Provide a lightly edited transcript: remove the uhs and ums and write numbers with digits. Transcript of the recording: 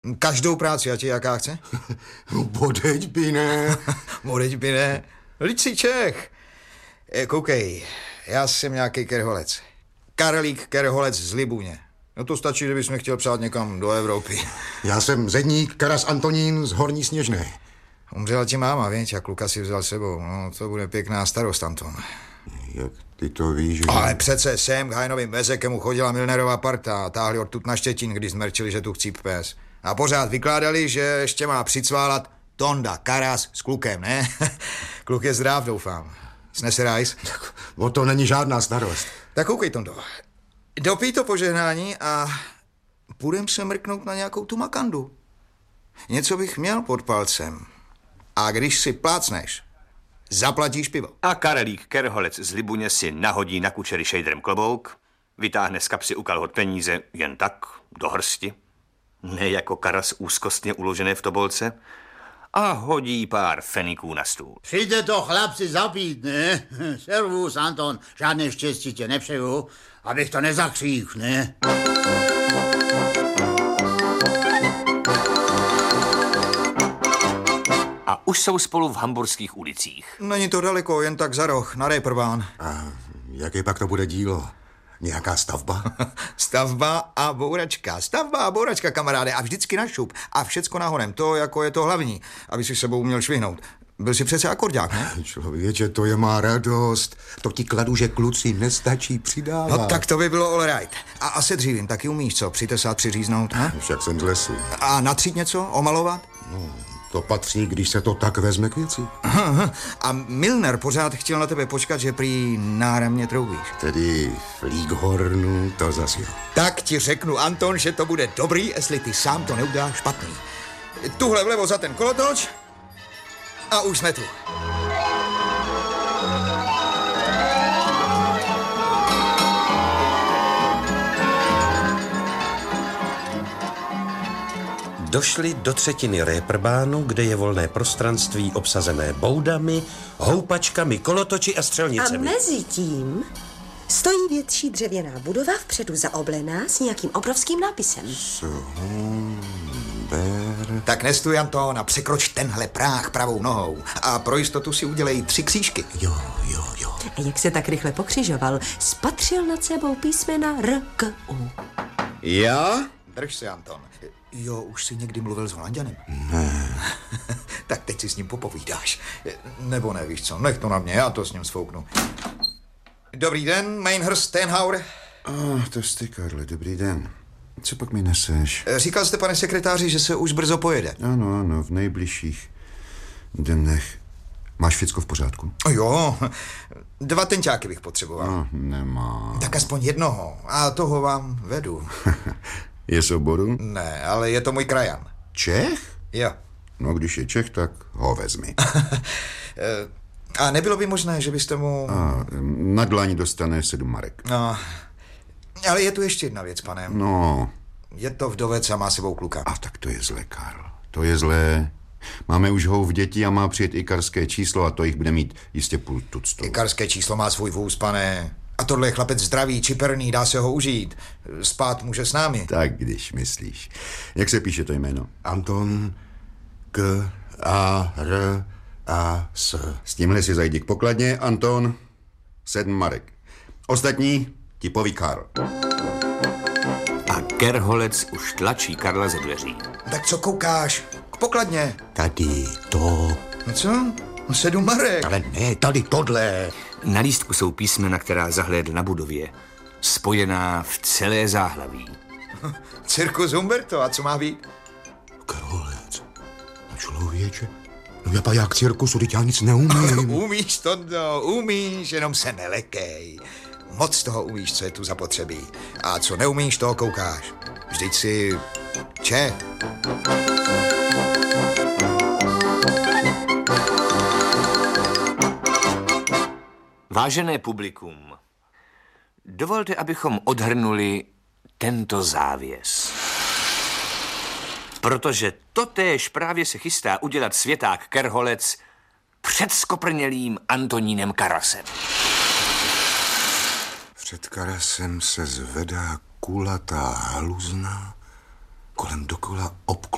Každou práci, a ti jaká chce? Bodeď by ne. Bodeď by ne. Vždyť jsi Čech. Koukej, já jsem nějaký kerholec. Karlík Kerholec z Libuně. No to stačí, že bys mě chtěl přát někam do Evropy. Já jsem zedník Karas Antonín z Horní Sněžné. Umřela ti máma, víš, a kluka si vzal sebou. No, to bude pěkná starost, Anton. Jak ty to víš, že... Ale přece sem k Hajnovým Vezekemu chodila Milnerová parta a táhli odtud na Štětín, když zmerčili, že tu chcíp pes. A pořád vykládali, že ještě má přicválat Tonda Karas s klukem, ne? Kluk je zdrav, doufám. Snese rajs? O to není žádná starost. Tak koukej, Tondo. Dopij to požehnání a půjdem se mrknout na nějakou tu makandu. Něco bych měl pod palcem. A když si plácneš, zaplatíš pivo. A Karelík Kerholec z Libuně si nahodí na kučery šejdrem klobouk, vytáhne z kapsy u kalhot peníze jen tak, do hrsti, ne jako Karas úzkostně uložené v tobolce, a hodí pár feniků na stůl. Přijde to chlapci zapít, ne? Servus, Anton, žádné štěstí tě nepřeju, abych to nezakřích, ne? A už jsou spolu v hamburských ulicích. Není to daleko, jen tak za roh, na Reeperbahn. A jaké pak to bude dílo? Nějaká stavba? Stavba a bouračka, kamaráde, a vždycky na šup. A všecko nahonem, to jako je to hlavní, aby si sebou uměl švihnout. Byl jsi přece akordák, ne? Člověče, to je má radost. To ti kladu, že kluci nestačí přidávat. No tak to by bylo all right. A se dřívím, taky umíš co? Přitesát, přiříznout, ne? Však jsem z lesu. A natřít něco? Omalovat? No, to patří, když se to tak vezme k věci. A Milner pořád chtěl na tebe počkat, že prý náramně troubíš. Tedy v Líghornu to zas jo. Tak ti řeknu, Anton, že to bude dobrý, jestli ty sám to neuděláš špatný. Tuhle vlevo za ten kolotoč a už jsme tu. Došli do třetiny Reeperbahnu, kde je volné prostranství obsazené boudami, houpačkami, kolotoči a střelnicemi. A mezi tím stojí větší dřevěná budova vpředu zaoblená s nějakým obrovským nápisem. Tak nestůj, Anton, a překroč tenhle práh pravou nohou. A pro jistotu si udělej 3 křížky. Jo. A jak se tak rychle pokřižoval, spatřil nad sebou písmena R, K, U. Já? Drž se, Anton. Jo, už jsi někdy mluvil s Holanďanem? Ne. Tak teď si s ním popovídáš. Nebo nevíš co, nech to na mě, já to s ním sfouknu. Dobrý den, Meinherst Steinhauer. To jsi ty, Karle, dobrý den. Co pak mi neseš? Říkal jste, pane sekretáři, že se už brzo pojede. Ano, v nejbližších dnech. Máš všecko v pořádku? Jo, 2 tenťáky bych potřeboval. Nemá. Tak aspoň jednoho, a toho vám vedu. Je z oboru? Ne, ale je to můj krajan. Čech? Jo. No, když je Čech, tak ho vezmi. A nebylo by možné, že byste mu... Na dlaň dostane 7 marek. No, ale je tu ještě jedna věc, pane. No. Je to vdovec a má sebou kluka. A tak to je zlé, Karl. To je zlé. Máme už houf dětí a má přijet ikarské číslo a to jich bude mít jistě půl tuctu. Ikarské číslo má svůj vůz, pane. A tohle je chlapec zdravý, čiperný, dá se ho užít. Spát může s námi. Tak, když myslíš. Jak se píše to jméno? Anton K. A. R. A. S. S tímhle si zajdi k pokladně, Anton. 7 marek. Ostatní ti poví Karl. A Kerholec už tlačí Karla ze dveří. Tak co koukáš? K pokladně. Tady to. No co? No 7 marek. Ale ne, tady tohle. Na lístku jsou písmena, která zahlédl na budově, spojená v celé záhlaví. Cirkus Humberto, a co má být? Kerholec. Člověče. No já pa jak cirkusu, teď já nic neumím. Umíš, Tondo, umíš, jenom se nelekej. Moc toho umíš, co je tu zapotřebí. A co neumíš, toho koukáš. Vždyť si Čech. Vážené publikum, dovolte, abychom odhrnuli tento závěs. Protože totéž právě se chystá udělat světák Kerholec před skoprnělým Antonínem Karasem. Před Karasem se zvedá kulatá haluzna, kolem dokola obklopená